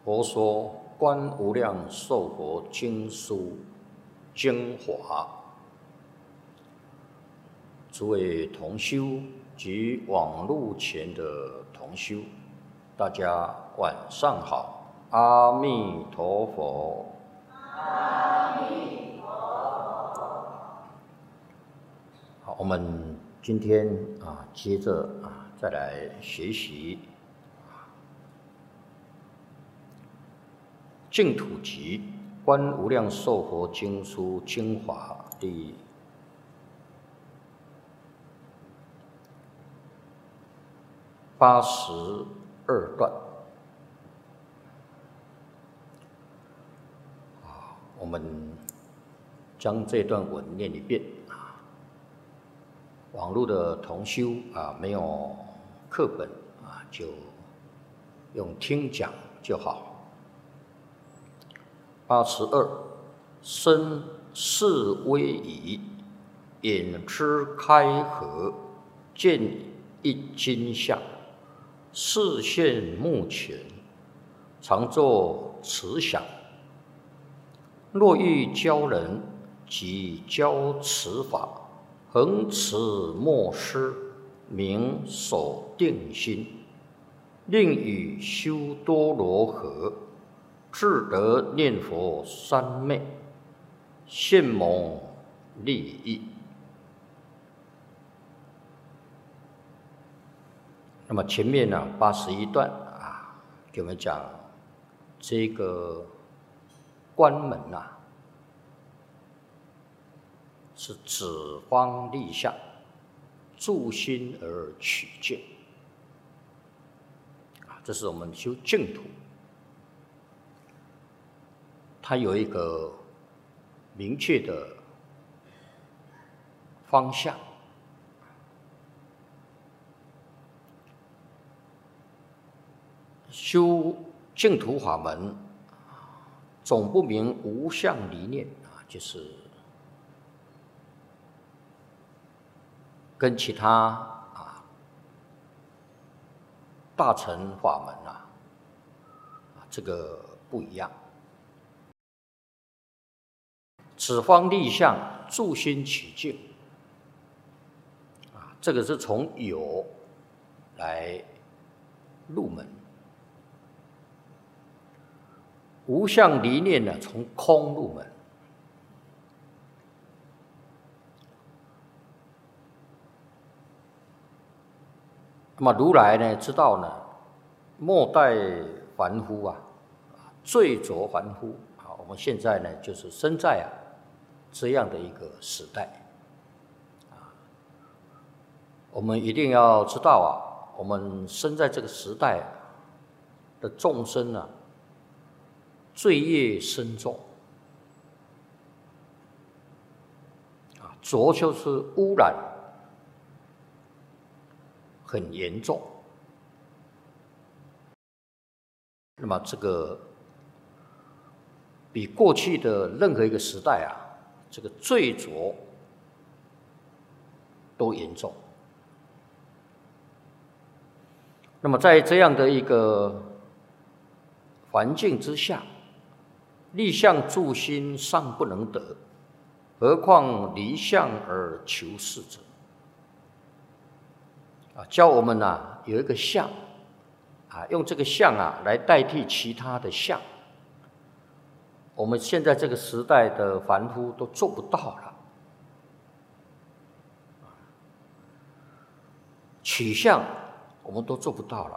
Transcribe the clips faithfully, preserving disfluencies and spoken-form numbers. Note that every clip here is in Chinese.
佛说《观无量寿佛经书精华》，诸位同修及网络前的同修，大家晚上好，阿弥陀佛。 阿弥陀佛。 好，我们今天啊，接着啊，再来学习净土集《观无量寿佛经书精华》第八十二段。啊，我们将这段文念一遍啊。网络的同修啊，没有课本啊，就用听讲就好。八十二，身视微仪，眼知开合，见一金相，视现目前，常作慈想。若欲教人，即教此法，恒持莫失，明守定心，令与修多罗河，自得念佛三昧，现蒙利益。那么前面呢，八十一段啊，给我们讲这个关门啊，是指方立相，住心而取见啊，这是我们修净土，它有一个明确的方向。修净土法门，总不明无相理念啊，就是跟其他啊大乘法门啊，啊这个不一样。此方立相，住心起净啊，这个是从有来入门。无相离念呢，从空入门。那么如来呢，知道呢，末代凡夫啊，罪浊凡夫啊，我们现在呢，就是生在啊这样的一个时代啊，我们一定要知道啊，我们生在这个时代的众生啊，罪业深重啊，浊就是污染很严重。那么这个比过去的任何一个时代啊，这个罪浊都严重。那么在这样的一个环境之下，立相住心尚不能得，何况离相而求是者？啊，教我们啊有一个相啊，用这个相啊来代替其他的相。我们现在这个时代的凡夫都做不到了。取相我们都做不到了，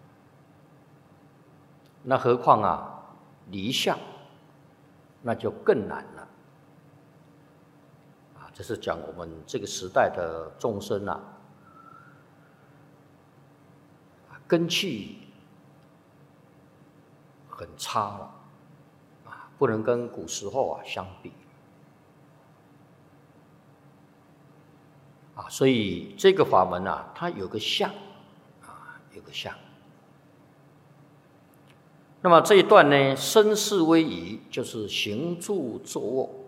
那何况啊离相？那就更难了啊！这是讲我们这个时代的众生啊，根气很差了啊，不能跟古时候啊相比啊。所以这个法门啊，它有个相啊，有个相。那么这一段呢，身视微仪，就是行住坐卧